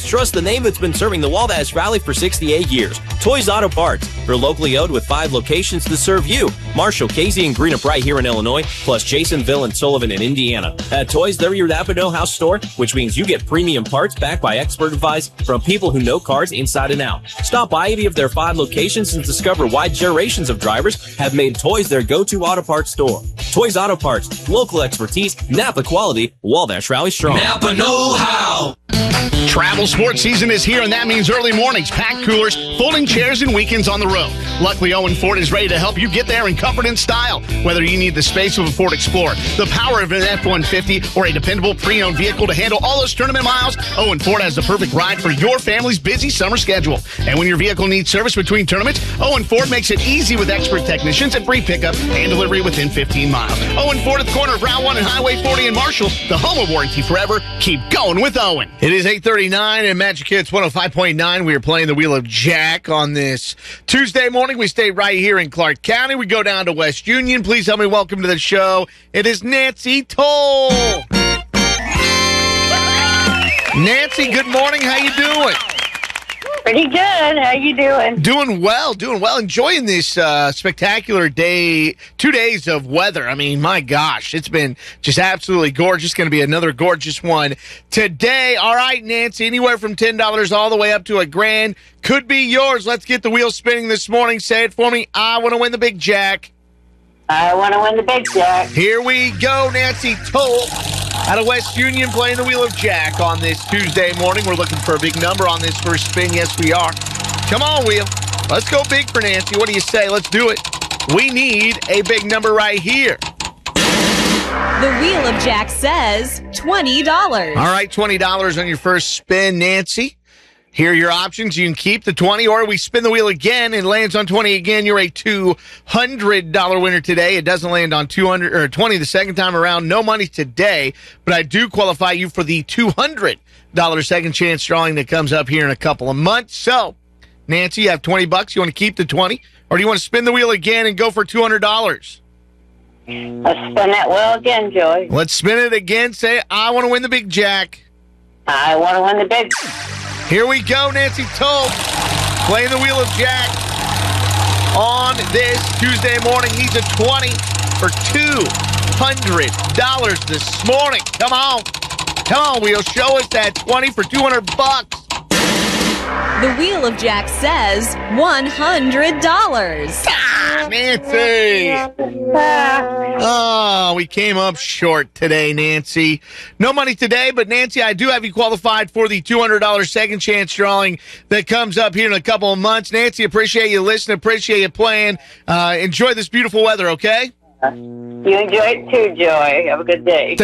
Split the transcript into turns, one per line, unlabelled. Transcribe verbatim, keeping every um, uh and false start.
Parts. Trust the name that's been serving the Wabash Valley for sixty-eight years. Toys Auto Parts. They're locally owned with five locations to serve you. Marshall, Casey, and Greenup right here in Illinois, plus Jasonville and Sullivan in Indiana. At Toys, they're your Napa Know House store, which means you get premium parts backed by expert advice from people who know cars inside and out. Stop by any of their five locations and discover why generations of drivers have made Toys their go-to auto parts store. Toys Auto Parts, local expertise, Napa quality, Wabash Rally strong.
Napa know-how.
Travel sports season is here, and that means early mornings, packed coolers, folding chairs, and weekends on the road. Luckily, Owen Ford is ready to help you get there in comfort and style. Whether you need the space of a Ford Explorer, the power of an F one fifty, or a dependable pre-owned vehicle to handle all those tournament miles, Owen Ford has the perfect ride for your family's busy summer schedule. And when your vehicle needs service between tournaments, Owen Ford makes it easy with expert technicians and free pickup and delivery within fifteen miles. Owen Ford at the corner of Route one and Highway forty in Marshall, the home of warranty forever. Keep going with Owen. It is eight thirty-nine and Magic Hits one oh five point nine. We are playing the Wheel of Jack on this Tuesday morning. We stay right here in Clark County. We go down to West Union. Please help me welcome to the show. It is Nancy Toll. Nancy, good morning. How you doing?
Pretty good. How you doing?
Doing well, doing well. Enjoying this uh, spectacular day, two days of weather. I mean, my gosh, it's been just absolutely gorgeous. Going to be another gorgeous one today. All right, Nancy, anywhere from ten dollars all the way up to a grand could be yours. Let's get the wheel spinning this morning. Say it for me. I want to win the big jack.
I want to win the big jack.
Here we go, Nancy Toll out of West Union playing the Wheel of Jack on this Tuesday morning. We're looking for a big number on this first spin. Yes, we are. Come on, Wheel. Let's go big for Nancy. What do you say? Let's do it. We need a big number right here.
The Wheel of Jack says twenty dollars.
All right, twenty dollars on your first spin, Nancy. Here are your options. You can keep the twenty, or we spin the wheel again and it lands on twenty again. You're a two hundred dollars winner today. It doesn't land on two hundred or twenty the second time around. No money today, but I do qualify you for the two hundred dollars second chance drawing that comes up here in a couple of months. So, Nancy, you have twenty bucks. You want to keep the twenty, or do you want to spin the wheel again and go for two hundred dollars?
Let's spin that wheel again, Joey.
Let's spin it again. Say, I want to win the big jack.
I want to win the big.
Here we go, Nancy Toll, playing the Wheel of Jack on this Tuesday morning. Needs a twenty for two hundred dollars this morning. Come on. Come on, Wheel. Show us that twenty for two hundred bucks.
The Wheel of Jack says one hundred dollars.
Ah, Nancy. Oh, we came up short today, Nancy. No money today, but Nancy, I do have you qualified for the two hundred dollars second chance drawing that comes up here in a couple of months. Nancy, appreciate you listening, appreciate you playing. Uh, enjoy this beautiful weather, okay?
You enjoy it too, Joey. Have a good day.